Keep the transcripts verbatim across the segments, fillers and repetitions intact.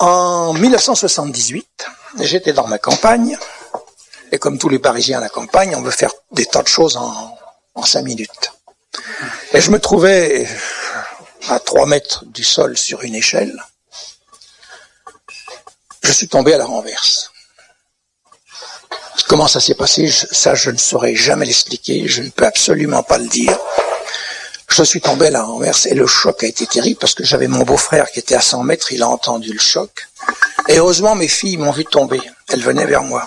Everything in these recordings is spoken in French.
En mille neuf cent soixante-dix-huit, j'étais dans ma campagne, et comme tous les Parisiens à la campagne, on veut faire des tas de choses en, en cinq minutes. Et je me trouvais à trois mètres du sol sur une échelle. Je suis tombé à la renverse. Comment ça s'est passé, ça je ne saurais jamais l'expliquer, je ne peux absolument pas le dire. Je suis tombé à la renverse et le choc a été terrible parce que j'avais mon beau-frère qui était à cent mètres, il a entendu le choc. Et heureusement mes filles m'ont vu tomber, elles venaient vers moi.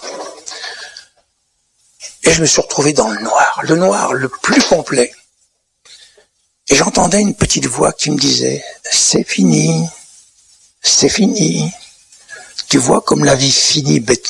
Et je me suis retrouvé dans le noir, le noir le plus complet. Et j'entendais une petite voix qui me disait « C'est fini, c'est fini, tu vois comme la vie finit bêtement. »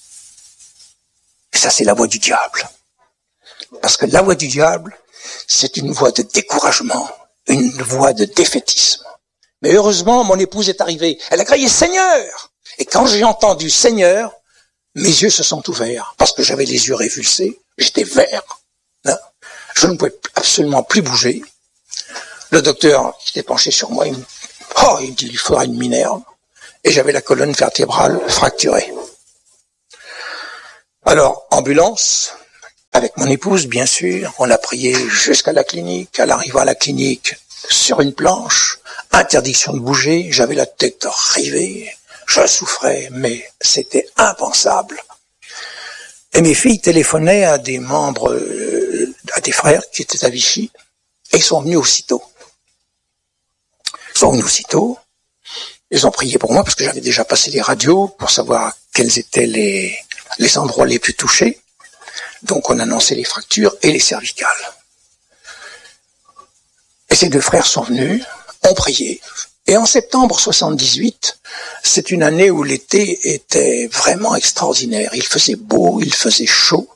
Et ça, c'est la voix du diable. Parce que la voix du diable, c'est une voix de découragement, une voix de défaitisme. Mais heureusement, mon épouse est arrivée. Elle a crié « Seigneur !» Et quand j'ai entendu « Seigneur », mes yeux se sont ouverts, parce que j'avais les yeux révulsés, j'étais vert. Hein. Je ne pouvais absolument plus bouger. Le docteur qui était penché sur moi, il me, oh, il me dit « Il faudra une minerve ». Et j'avais la colonne vertébrale fracturée. Alors, ambulance, avec mon épouse, bien sûr, on a prié jusqu'à la clinique. À l'arrivée à la clinique, sur une planche, interdiction de bouger, j'avais la tête rivée, je souffrais, mais c'était impensable. Et mes filles téléphonaient à des membres, euh, à des frères qui étaient à Vichy, et ils sont venus aussitôt. Ils sont venus aussitôt, ils ont prié pour moi, parce que j'avais déjà passé les radios pour savoir quels étaient les, les endroits les plus touchés. Donc on annonçait les fractures et les cervicales. Et ces deux frères sont venus, ont prié. Et en septembre soixante-dix-huit, c'est une année où l'été était vraiment extraordinaire. Il faisait beau, il faisait chaud.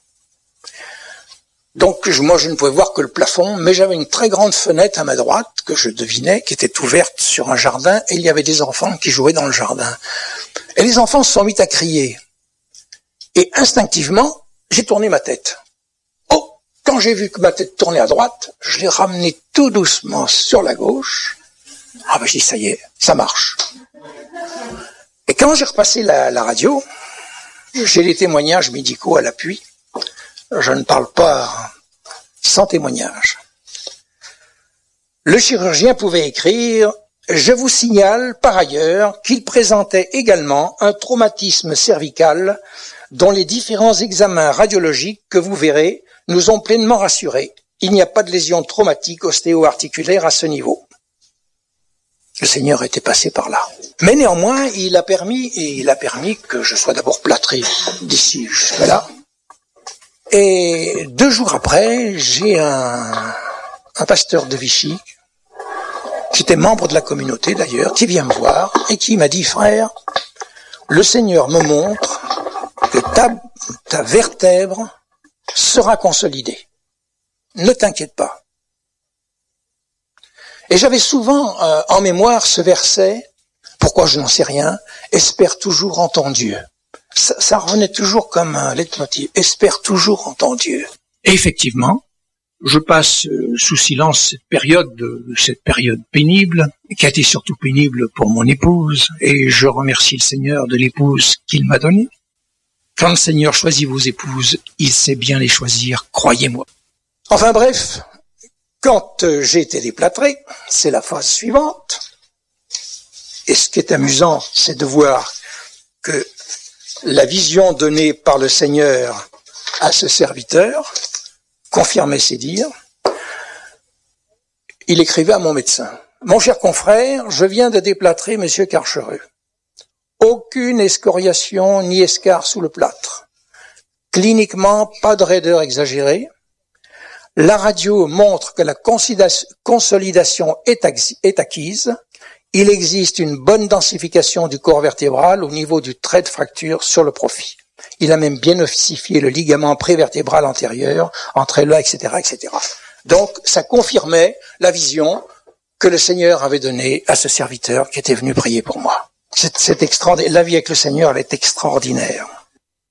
Donc moi je ne pouvais voir que le plafond, mais j'avais une très grande fenêtre à ma droite que je devinais, qui était ouverte sur un jardin, et il y avait des enfants qui jouaient dans le jardin. Et les enfants se sont mis à crier. Et instinctivement, j'ai tourné ma tête. Oh, quand j'ai vu que ma tête tournait à droite, je l'ai ramenée tout doucement sur la gauche. Ah ben j'ai dit, ça y est, ça marche. Et quand j'ai repassé la, la radio, j'ai les témoignages médicaux à l'appui. Je ne parle pas sans témoignage. Le chirurgien pouvait écrire « Je vous signale par ailleurs qu'il présentait également un traumatisme cervical dont les différents examens radiologiques que vous verrez nous ont pleinement rassurés. Il n'y a pas de lésion traumatique ostéo-articulaire à ce niveau. » Le Seigneur était passé par là. Mais néanmoins, il a permis, et il a permis que je sois d'abord plâtré d'ici jusqu'à là. Et deux jours après, j'ai un, un pasteur de Vichy, qui était membre de la communauté d'ailleurs, qui vient me voir et qui m'a dit « Frère, le Seigneur me montre que ta, ta vertèbre sera consolidée. Ne t'inquiète pas. » Et j'avais souvent euh, en mémoire ce verset, pourquoi je n'en sais rien, « Espère toujours en ton Dieu ». Ça, ça revenait toujours comme un leitmotiv, « Espère toujours en ton Dieu ». Et effectivement, je passe euh, sous silence cette période, euh, cette période pénible, qui a été surtout pénible pour mon épouse, et je remercie le Seigneur de l'épouse qu'il m'a donnée. Quand le Seigneur choisit vos épouses, il sait bien les choisir, croyez-moi. Enfin bref, quand euh, j'ai été déplâtré, c'est la phase suivante. Et ce qui est amusant, c'est de voir que la vision donnée par le Seigneur à ce serviteur confirmait ses dires. Il écrivait à mon médecin. « Mon cher confrère, je viens de déplâtrer Monsieur Carchereux. Aucune escoriation ni escarre sous le plâtre. Cliniquement, pas de raideur exagérée. La radio montre que la consolidation est acquise. Il existe une bonne densification du corps vertébral au niveau du trait de fracture sur le profil. Il a même bien ossifié le ligament prévertébral antérieur, entre là, et cetera, et cetera. Donc, ça confirmait la vision que le Seigneur avait donnée à ce serviteur qui était venu prier pour moi. C'est, c'est extraordinaire. La vie avec le Seigneur, elle est extraordinaire.